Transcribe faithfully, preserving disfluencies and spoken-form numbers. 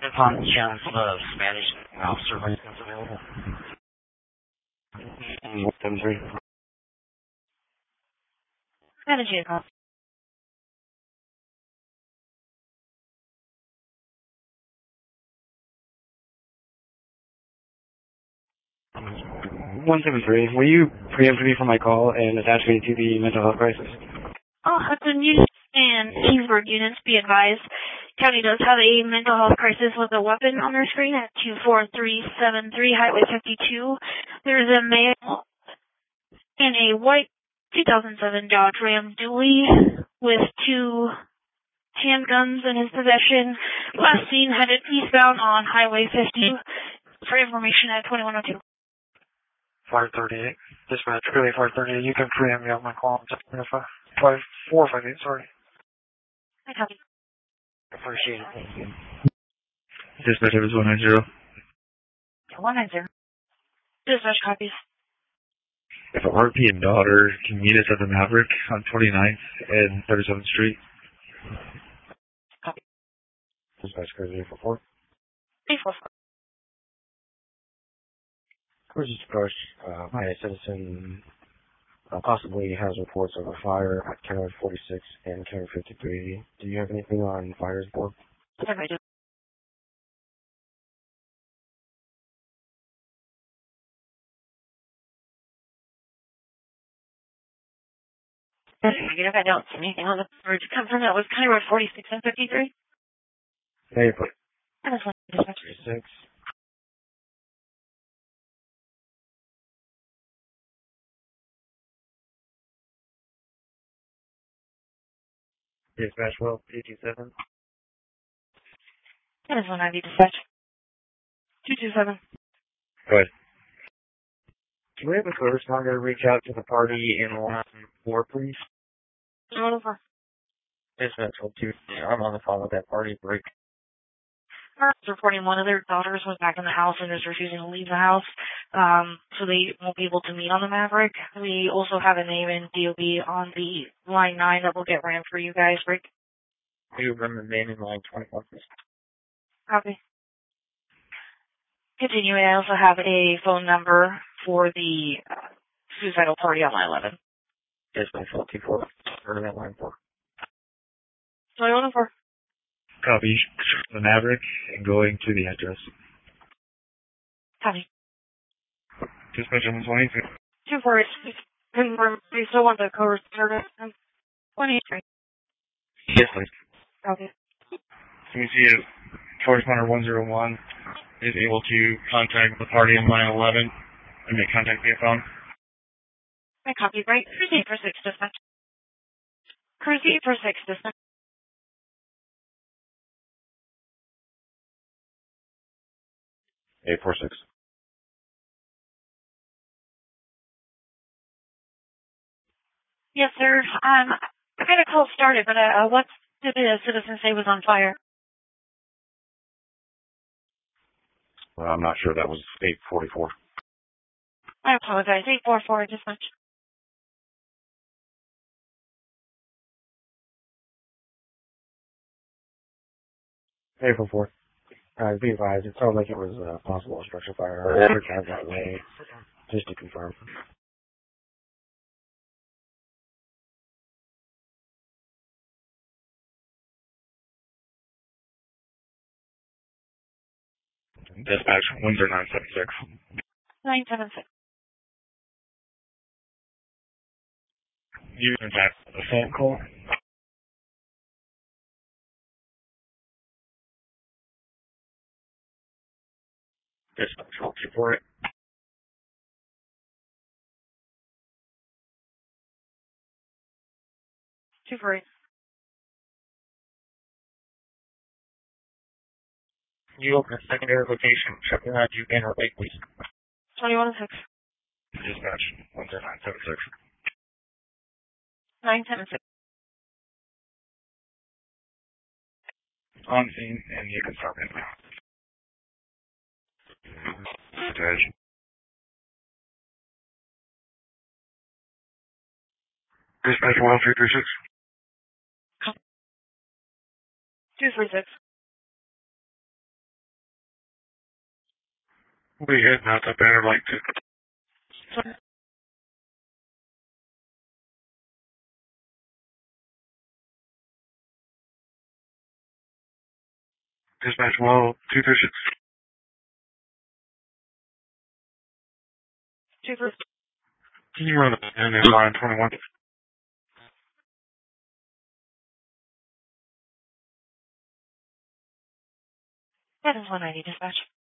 Upon chance of Spanish officer license available. seven three. Spanish vehicle. one seven three. Will you preempt me for my call and attach me to the mental health crisis? Oh, Hudson Unit and Kingsburg units, be advised. County does have a mental health crisis with a weapon on their screen at two four three seven three Highway fifty-two. There's a male in a white two thousand seven Dodge Ram Dually with two handguns in his possession. Last seen headed eastbound on Highway fifty. For information at twenty-one oh two. five thirty-eight. Dispatch, really five thirty-eight. You can preempt me on my call. five four five eight, sorry. I copy. Appreciate it. Dispatch, it was one nine zero. one nine zero. Dispatch copies. If a R P and daughter can meet us at the Maverick on twenty-ninth and thirty-seventh Street. Copy. Dispatch, crazy eight four four. eight four four. Cruiser approach, uh, my citizen uh, possibly has reports of a fire at County forty-six and County fifty-three. Do you have anything on fires board? Yes, I do. Negative, I don't see anything on the board. Confirm that was County Road forty-six and fifty-three? Hey, but That was one dispatch. forty-six. Dispatch, well, two two seven. That is one ninety dispatch. two two seven. Go ahead. Can we have a correspondent reach out to the party in line four, please? one oh four. Dispatch, well, two. I'm on the phone with that party break. Parents reporting one of their daughters was back in the house and is refusing to leave the house, um, so they won't be able to meet on the Maverick. We also have a name in D O B on the line nine that will get ran for you guys, Rick. We run the name in line twenty-one, please. Copy. Continuing, I also have a phone number for the uh, suicidal party on line eleven. Dispatch, well, two four. Or that line four. one oh four. Copy. The Maverick and going to the address. Copy. Dispatch on twenty-three. two four eight. Confirm. We still want the co-respondent. twenty-three. Yes, please. Copy. Can we see if correspondent one zero one is able to contact the party in line eleven and make contact via phone? I copy. Right. Cruise eight four six dispatch. Cruise eight four six dispatch. eight four six. Yes, sir. Um, I got a call started, but uh, what did the citizen say was on fire? Well, I'm not sure. That was eight forty-four. I apologize. eight four four dispatch. eight four four. Uh, be advised, it sounded like it was a possible structure fire. I never tried that way, just to confirm. Dispatch one zero nine seven six. nine seven six. You contact the phone call. Dispatch two four eight. two four eight. You open a secondary location. Check it out. You can or wait, please. twenty-one oh six. Dispatch one zero nine seven six. nine seven six. On scene, and you can start it. Dispatch. Dispatch one three three six. two three six. We'll be heading out that banner like to. Dispatch well, two three six. Two for Can you run the N in line twenty-one? that is one ninety dispatch.